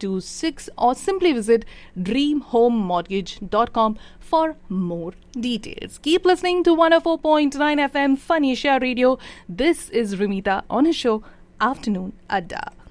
626 or simply visit dreamhomemortgage.com for more details. Keep listening to 104.9 FM Fun Asia Radio. This is Rimita on his show Afternoon Adda.